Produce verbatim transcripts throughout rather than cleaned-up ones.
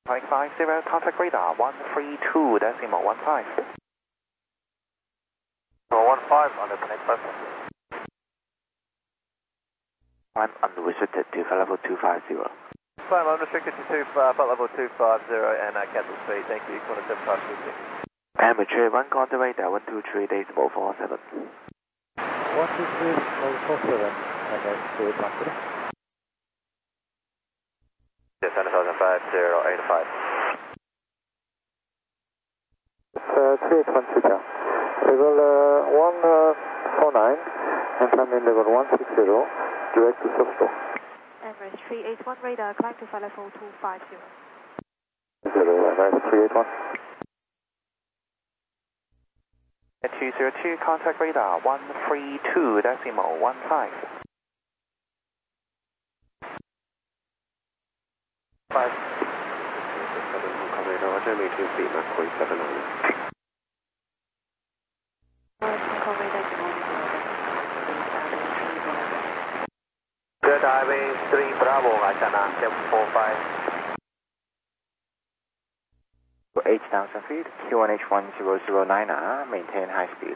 Mike five zero, contact radar one three two decimal one five. one five on the connect bus. I'm unrestricted to flight level two five zero. Climb unrestricted to two, uh, flight level two five zero and uh, cancel speed. Thank you. Corner seven five two six. Amateur one contact radar one two three decimal four seven. one two three decimal four seven. And then to contact. Yes, seven thousand five zero eight five. Uh, three eight one two down. Level uh, one four nine and climb in level one six zero, direct to soft floor. Emirates three eight one radar, climb to flight level two five zero. Zero, Emirates three eight one. two zero two, contact radar one three two decimal one five. Five. Roger, me two feet, Mach three seven nine. Good highway three Bravo, Aitana seven four five. eight thousand feet, Q one H one zero zero nine R, maintain high speed.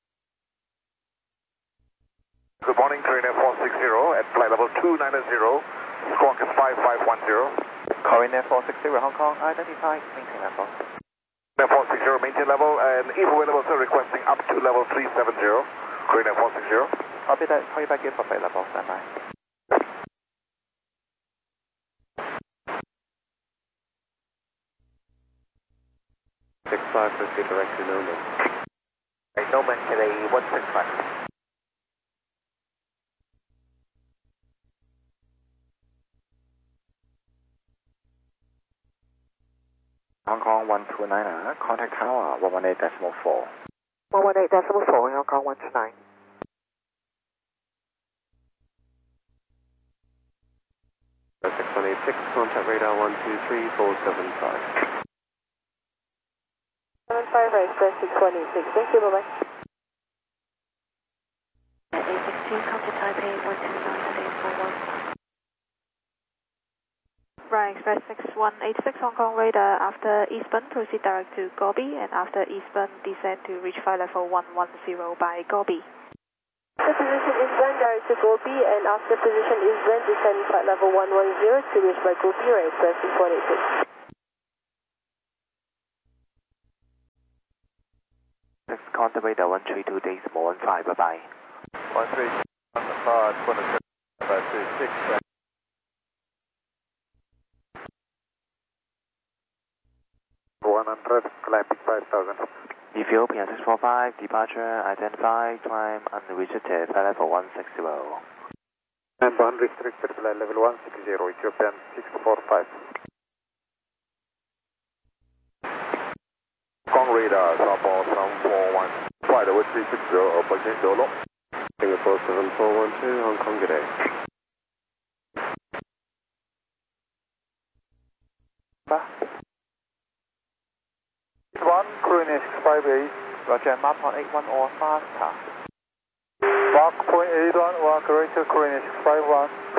Good morning, Korean four six zero at flight level two nine zero, squawk is five five one zero. Korean four six zero, Hong Kong, identify, maintain level. four six zero, maintain level, and if available, sir, requesting up to level three seven zero, Korean four six zero. Copy that, call you back if available, stand by. six five, proceed direction Noman. Right, Noman, today one six five. Hong Kong one two nine R, contact tower one one eight decimal four. one one eight decimal four, Hong Kong one two nine. six one eight six, contact radar one two three four seven five. seven five, express six one eight six, thank you, bye-bye. eight six two, contact Taipei one two nine four one. Right, express six one eight six, Hong Kong radar, after eastbound, proceed direct to Gobi, and after eastbound, descend to reach flight level one one zero by Gobi. After position eastbound, direct to Gobi, and after position eastbound, descend flight level one one zero to reach by Gobi, right, express six one eight six. Next contact radar one three two decimal one five, bye-bye. one three two, five, corner seven five two six. one hundred, climbing five thousand. Ethiopian six four five, departure, identify, climb, unrestricted, flight level one six zero. And unrestricted, flight level one six zero, Ethiopian six four five. Hong Kong radar, Southbound seven four one, flight level three six zero, approaching Dolo. Singapore seven four one two, Hong Kong, good day. one, Korean six five eight. Roger, Mach point eight one or faster. Mach point eight one, one, correct, Korean six five one.